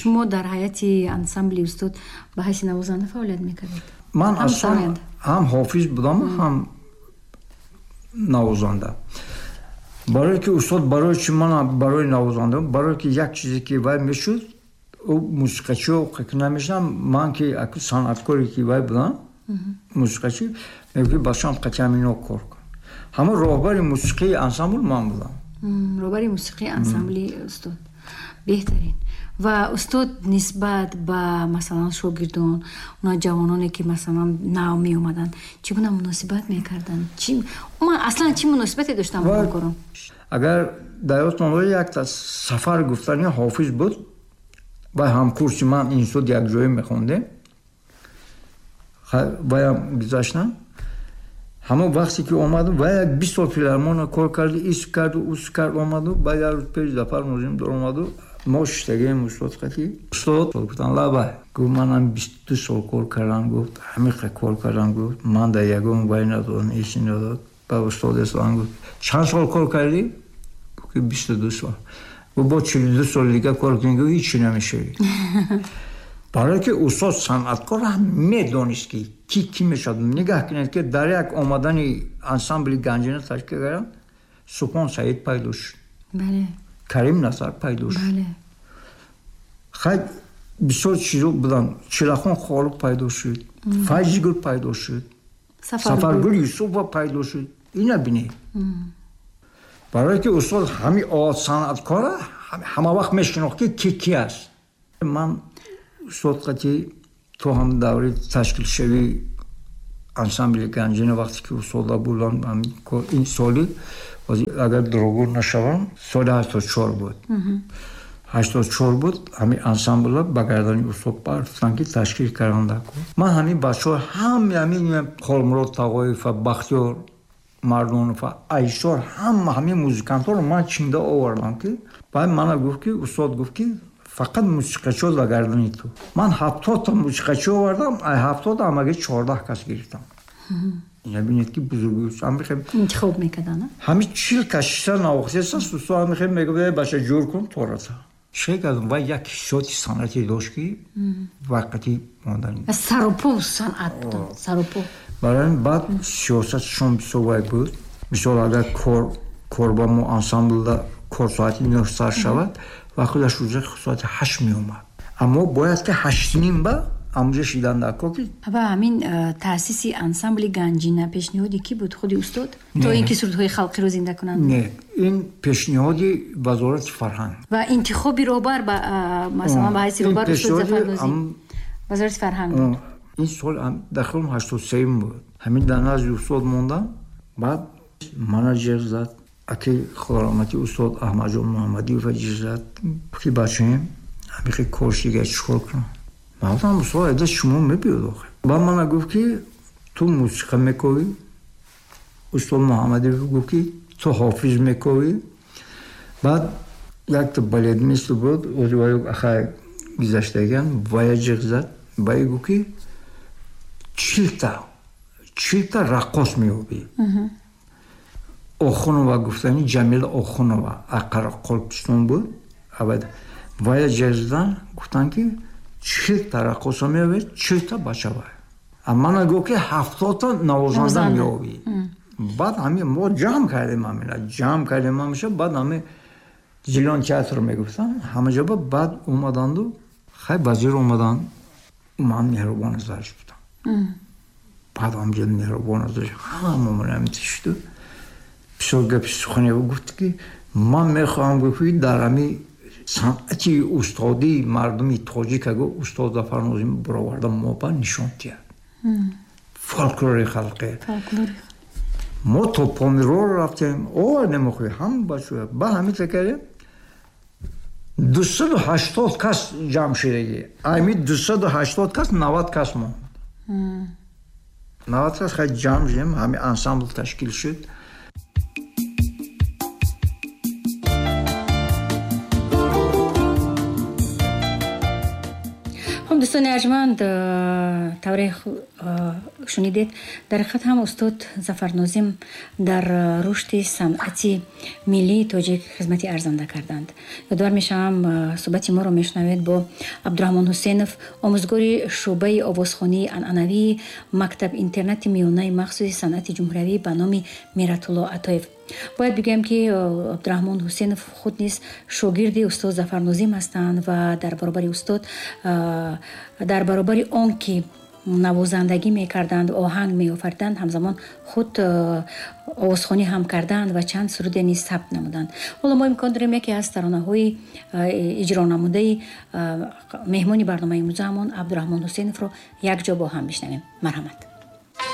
шумо дар ҳайати ансамбли устод ба ҳайси навозанда фаъолият мекардед? ман аслан ҳам ҳофиз будам, ҳам навозанда. барое ки устод барои чи ман барои навозанда, барое ки як чизе ки вай мешуд, ӯ мусиқачио намешудам. ман ки санъаткоре ки вай будам, мусиқачи мегӯи башам қати ҳамино кор кун. ҳама роҳбари мусиқии ансамбл ман будам. роҳбари мусиқии ансамбли устод. беҳтарин. ва устод нисбат ба масалан шогирдон, уна ҷавононе ки масалан нав меомаданд, чӣ гуна муносибат мекарданд? аслан чӣ муносибате доштанд ба ҳамкорон? агар дар ёдтон якта сафар гуфтани ҳофиз буд, вай ҳамкурси ман институт якҷоя мехондем, ваям гузаштам. ҳамон вақте ки омаду ва як 20 сол филармона кор карду, ис карду, ус кард, омаду ба як рӯз пеш Зафар Нозимдор омаду, мо шиштагем устод қати. устод гуфтан лабай, гуфт манам 22 сол кор кардам, гуфт ҳамиқа кор кардам, гуфт ман дар ягон вай надодам, ҳечи надод. ба устод эслам гуфт чанд сол кор кардӣ? Гуфт 22 сол. гуфт бо 42 сол дига кор кунӣ, гуфт ҳечи намешавӣ. барое ки устод санъаткор медонист ки кӣ мешавад. нигаҳ кунед ки дар як омадани ансамбли Ганҷина ташкил кардам, Субҳон Саид пайдо шуд, Карим Назар пайдо шуд, хай бисёр чизо буданд, Чилахон Холук пайдо шуд, Файзигул пайдо шуд, Сафаргул Юсупова пайдо шуд. ина бинед. барое ки устод ҳами санъаткора ҳама вақт мешинохт ки кӣ аст. ман устод қати то ҳам даври ташкилшавӣ ансамбли Ганҷина вақте ки устода будам, ин соли агар дурогӯр нашавам, соли 84 буд. 84 буд, ҳамин ансамбла ба гардани устод бартан ки ташкил каранда кун. ман ҳамин бачаҳо ҳамин Холмурод Тағоева, Бахтиёр Мардонова, Айшор, ҳамин музикантҳоро ман чинда овардам ки баъд мана гуфт ки устод гуфт ки фақат мусиқачиҳо дар гардани ту. ман 70 та мусиқачи овардам, ай 70 ҳамаги 14 кас гирифтам. ина бинед ки бузургӣ интихоб мекарданд. ҳамин 40 кашиша навохтеса сусо ҳамихе мегӯяд баша ҷур кун тораса. чӣ кардам ва як ҳиссиёти санъати дошт ки вақти мондани. саропо санъат буд, саропо. барои баъд сиёсатшон бисёр вай буд. мисол агар кор ба мо ансамблда кор соати 9 сар шавад, ва худаш рӯза соати 8 меомад. аммо бояд ки 8:30 ба амӯзиш дидан дар коки. ва ҳамин таъсиси ансамбли Ганҷина пешниҳоди ки буд? худи устод? то ин ки сурудҳои халқиро зинда кунанд? не, ин пешниҳоди вазорати фарҳанг. ва интихоби роҳбар ба масалан ба ҳайси роҳбар устод Зафарнозӣ вазорати фарҳанг буд. ин сол дахилом 83 буд. ҳамин дар назди устод мондам. баъд менеҷер зад, аки худорамати устод Аҳмадҷон Муҳаммадиев ҷир зад ки бачаем ҳамихи коршига чикор кунам. ман гуфтам соида шумо мебиёд охир. баъд мана гуфт ки ту мусиқа мекавӣ. устод Муҳаммадиев гуфт ки ту ҳофиз мекавӣ. баъд якта балетмистр буд, вай ахай гузаштаган вая ҷиғ зад. вай гуфт ки 40 та раққос меёбӣ. Охунова гуфтани Ҷамила Охунова Қарақалпистон буд. вая ҷиғ задан гуфтан ки 40 та раққоса меёбӣ, 40 та бача вай. мана гуфт ки 70 та навозанда меёбӣ. баъд ҳамин мо ҷамъ кардем ҳамеша. баъд ҳамин Зилон театр мегуфтам ҳама ҷо. баъд омаданду хай вазир омадан, ман Меҳрубон Азариш будам. баъд ҳамҷо Меҳрубон Азариш ҳамамонам тишду бисёр гапи сухане гуфт ки ман мехоҳам гуфти дар ҳамин санъати устодии мардуми тоҷик агар устод Зафар Нозим бароварда мо ба нишон диҳад. фолклори халқи. мо то Помироро рафтем, немехӯҳем ҳама бачаҳо ба ҳамин кардем. 280 кас ҷамъ шудагӣ. ҳамин 280 кас 90 кас монд. 90 кас хай ҷамъ шудем, ҳамин ансамбл ташкил шуд. خب دوستان ارجمند طوری شنیدید در حقیقت هم استاد ظفرناظم در رشد صنعتی ملی تاجیک خدمتی ارزنده کردند. یادآور میشم صحبت ما رو میشنوید با عبدالرحمن حسینوف، آموزگار شعبه آوازخوانی انعنوی مکتب اینترنت میانه مخصوص صنعت جمهوری به نام میرت الله عطایف. باید بگم که عبدالرحمن حسینوف خود نیز شاگرد استاد ظفرناظم هستند و در برابر استاد در برابر آن که نوازندگی میکردند، آهنگ میآفریدند، همزمان خود آوازخوانی هم کردند و چند سرود نیز ثبت نمودند. حالا ما امکان داریم یکی از ترانه‌های اجرا نموده مهمانی برنامه امروز همان عبدالرحمن حسینوف رو یک جا با هم بشنویم. مرحمت.